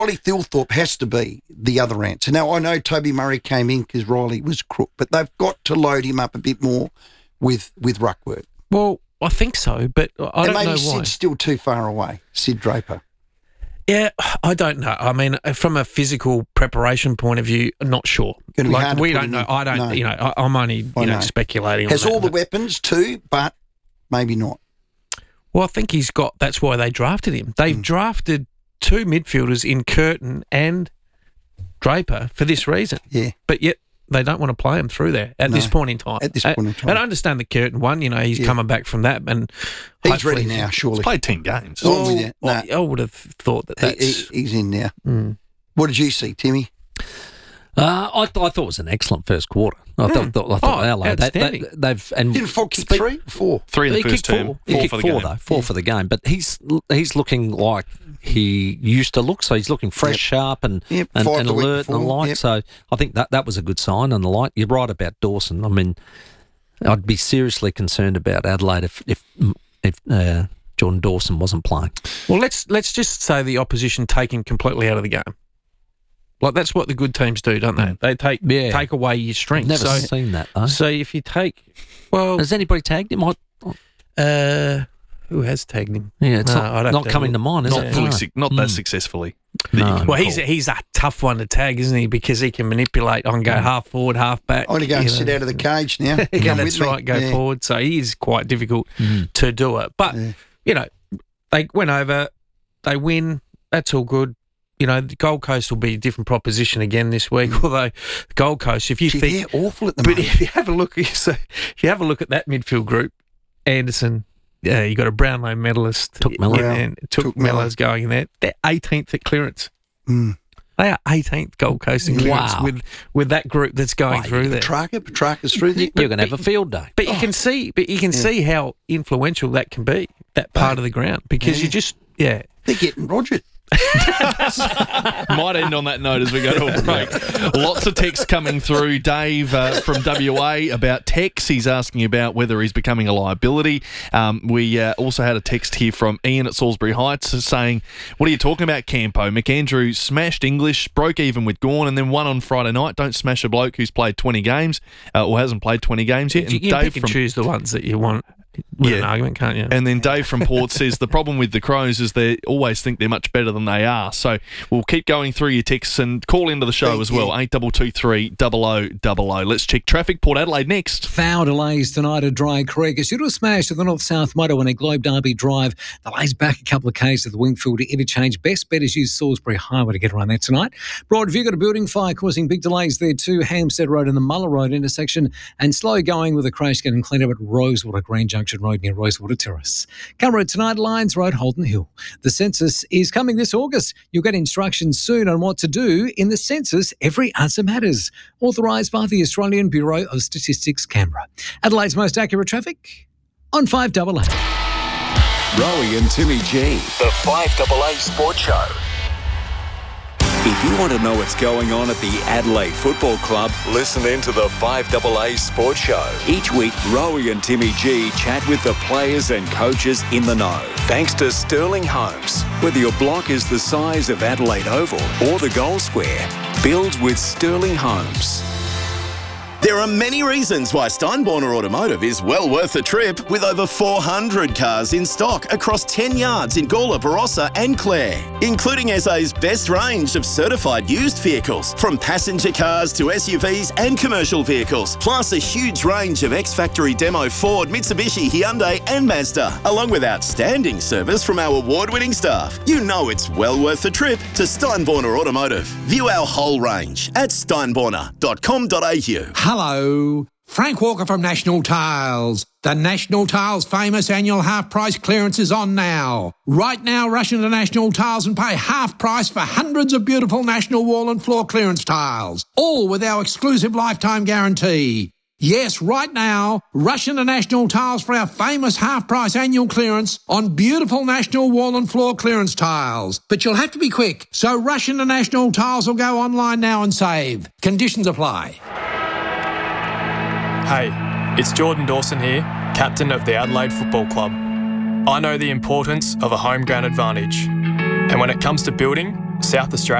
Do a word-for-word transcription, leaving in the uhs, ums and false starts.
Riley Thilthorpe has to be the other answer. Now, I know Toby Murray came in because Riley was crook, but they've got to load him up a bit more with with ruck work. Well, I think so, but I and don't know maybe why. Sid's still too far away, Sid Draper. Yeah, I don't know. I mean, from a physical preparation point of view, I'm not sure. Gonna be like, hard to we put don't him know. in. I don't, No. you know, I, I'm only, you I know, know. speculating Has on that. all the but- weapons too, but maybe not. Well, I think he's got, that's why they drafted him. They've Mm. drafted two midfielders in Curtin and Draper for this reason. Yeah. But yet they don't want to play him through there at No, this point in time. at this Uh, point in time. And I understand the Curtin one, you know, he's Yeah. coming back from that. And He's hopefully- ready now, surely. He's played ten games. Oh, with you. Well, Nah. I would have thought that He- that's... he- he's in now. Mm. What did you see, Timmy? Uh, I, th- I thought it was an excellent first quarter. I thought, Mm. thought, I thought Oh, Adelaide, they, outstanding. they, they've and Didn't Fogg kick speak- three? Four. Three in the he first kicked term, four, four he kicked for the four game. though, four for the game. But he's he's looking like he used to look. So he's looking fresh, Yep. sharp, and Yep, and, five and the week alert and the before, like. yep. So I think that that was a good sign and the like. You're right about Dawson. I mean, I'd be seriously concerned about Adelaide if if if uh, Jordan Dawson wasn't playing. Well, let's let's just say the opposition take him completely out of the game. Like, that's what the good teams do, don't they? They take Yeah. take away your strength. Never so, seen that though. so if you take... Well, Has anybody tagged him? I, uh, who has tagged him? yeah, it's No, not, I'd have not to coming look. to mind, is Not it? fully, No. suc- not that Mm. successfully. No. That you can Well, he's call. he's a tough one to tag, isn't he? Because he can manipulate on go half forward, half back. I'm going to go and you sit know. out of the cage now. Yeah, Come that's with me. right, go Yeah. forward. So he is quite difficult to do it. But, Yeah. you know, they went over, they win, that's all good. You know, the Gold Coast will be a different proposition again this week, although the Gold Coast, if you Gee, think... they're awful at the But moment. if you have a look, so if you have a look at that midfield group, Anderson, yeah, you got a Brownlow medalist, Took Miller. and Took, Took Miller. Miller's going in there. They're eighteenth at clearance. Mm. They are eighteenth Gold Coast in clearance Wow. with with that group that's going Wow, through there. Petrarca, Petrarca's through there. You're going to have a field day. But you can see, but you can see how influential that can be, that part of the ground, because Yeah. you just, yeah. They're getting rogered. Might end on that note as we go to a break. Lots of texts coming through. Dave uh, from W A about Tex. He's asking about whether he's becoming a liability. Um, we uh, also had a text here from Ian at Salisbury Heights saying, what are you talking about, Campo? McAndrew smashed English, broke even with Gawn, and then won on Friday night. Don't smash a bloke who's played twenty games uh, or hasn't played twenty games yet. You And can Dave pick and from choose the ones that you want with an Yeah. argument, can't you? And then Dave from Port says the problem with the Crows is they always think they're much better than they are. So we'll keep going through your texts and call into the show Thank as well. you. eight two two three, double oh double oh. Let's check traffic. Port Adelaide next. Foul delays tonight at Dry Creek. It's due to a smash at the North-South motorway at Globe Derby Drive. Delays back a couple of k's at the Wingfield interchange. Best bet is use Salisbury Highway to get around that tonight. Broadview got a building fire causing big delays there too. Hampstead Road and the Muller Road intersection, and slow going with a crash getting cleaned up at Rosewater Green Junction Road near Rosewater Terrace. Camera tonight, Lions Road, Holden Hill. The census is coming this August. You'll get instructions soon on what to do in the census. Every answer matters. Authorised by the Australian Bureau of Statistics, Canberra. Adelaide's most accurate traffic on five double A. Rowie and Timmy G. The five double A Sports Show. If you want to know what's going on at the Adelaide Football Club, Listen in to the five double A Sports Show. each week Rowie and Timmy G chat with the players and coaches in the know. Thanks to Sterling Homes. Whether your block is the size of Adelaide Oval or the goal square, build with Sterling Homes. There are many reasons why Steinborner Automotive is well worth the trip, with over four hundred cars in stock across ten yards in Gawler, Barossa and Clare, including S A's best range of certified used vehicles, from passenger cars to S U Vs and commercial vehicles, plus a huge range of ex-factory demo Ford, Mitsubishi, Hyundai and Mazda, along with outstanding service from our award-winning staff. You know it's well worth the trip to Steinborner Automotive. View our whole range at steinborner dot com dot a u. Hello, Frank Walker from National Tiles. The National Tiles famous annual half price clearance is on now. Right now, rush into National Tiles and pay half price for hundreds of beautiful national wall and floor clearance tiles, all with our exclusive lifetime guarantee. Yes, right now, rush into National Tiles for our famous half-price annual clearance on beautiful national wall and floor clearance tiles. But you'll have to be quick, so rush into National Tiles or go online now and save. Conditions apply. Hey, it's Jordan Dawson here, captain of the Adelaide Football Club. I know the importance of a home ground advantage. And when it comes to building, South Australia.